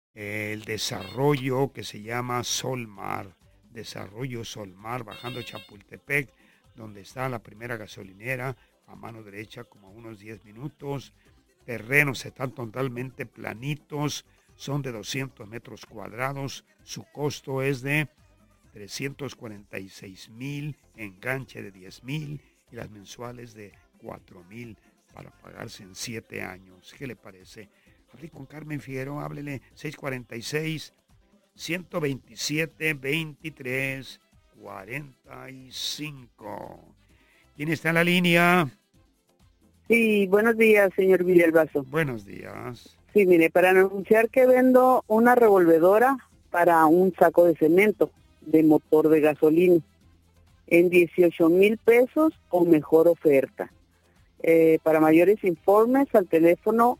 el desarrollo que se llama Solmar, Desarrollo Solmar, bajando Chapultepec, donde está la primera gasolinera, a mano derecha, como a unos 10 minutos. Terrenos están totalmente planitos, son de 200 metros cuadrados, su costo es de 346,000, enganche de 10,000 y las mensuales de 4,000 para pagarse en 7 años. ¿Qué le parece? Hablé con Carmen Figueroa, háblele 646-127-23-45. ¿Quién está en la línea? Sí, buenos días, señor Villalbazo. Buenos días. Sí, mire, para anunciar que vendo una revolvedora para un saco de cemento de motor de gasolina en 18,000 pesos o mejor oferta. Para mayores informes al teléfono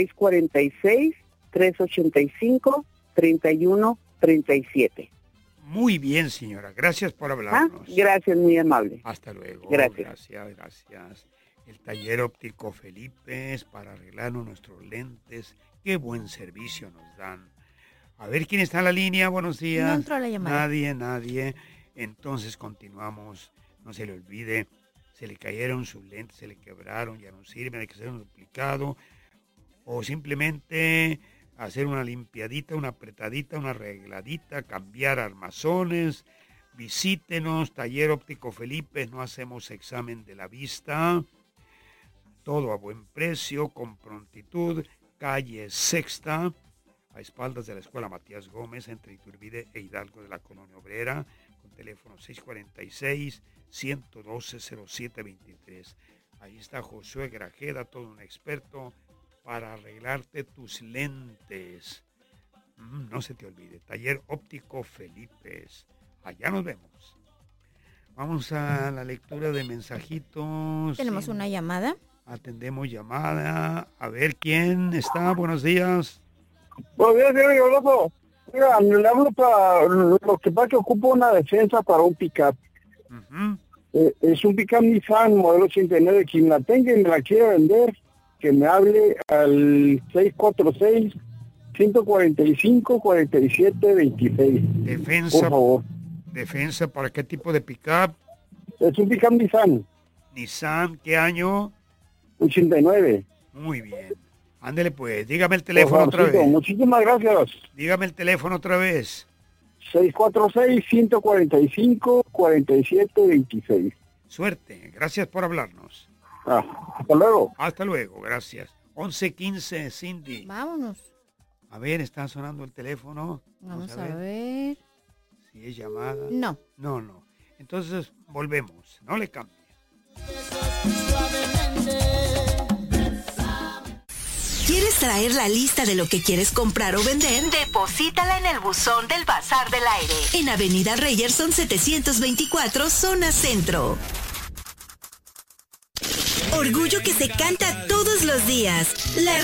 646-385-3137. Muy bien, señora. Gracias por hablarnos. Gracias, muy amable. Hasta luego. Gracias. Gracias. El taller óptico Felipe para arreglarnos nuestros lentes. Qué buen servicio nos dan. A ver quién está en la línea. Buenos días. No entró la llamada. Nadie. Entonces continuamos. No se le olvide, se le cayeron sus lentes, se le quebraron, ya no sirven, hay que hacer un duplicado. O simplemente hacer una limpiadita, una apretadita, una arregladita, cambiar armazones. Visítenos, Taller Óptico Felipe, no hacemos examen de la vista. Todo a buen precio, con prontitud. Calle Sexta, a espaldas de la Escuela Matías Gómez, entre Iturbide e Hidalgo de la Colonia Obrera, con teléfono 646-112-0723. Ahí está Josué Grajeda, todo un experto para arreglarte tus lentes. No se te olvide, Taller Óptico Felipe. Allá nos vemos. Vamos a la lectura de mensajitos. Tenemos una llamada. Atendemos llamada. A ver quién está. Buenos días. Buenos días, señor Villalbazo. Oiga, le hablo para lo que pasa que ocupo una defensa para un pick-up. Es un pick-up Nissan modelo 89. Quien la tenga y me la quiere vender, que me hable al 646-145-4726. Defensa. Por favor. Defensa, ¿para qué tipo de pick-up? Es un pick-up Nissan. Nissan, ¿qué año? 89. Muy bien. Ándele pues, dígame el teléfono otra vez. Muchísimas gracias. Dígame el teléfono otra vez. 646-145-4726. Suerte, gracias por hablarnos. Hasta luego. Hasta luego, gracias. 11:15, Cindy. Vámonos. A ver, está sonando el teléfono. Vamos a ver. Si es llamada. No. No. Entonces, volvemos. No le cambie. ¿Quieres traer la lista de lo que quieres comprar o vender? Deposítala en el buzón del Bazar del Aire, en Avenida Reyerson 724, zona centro. Orgullo que se canta todos los días. La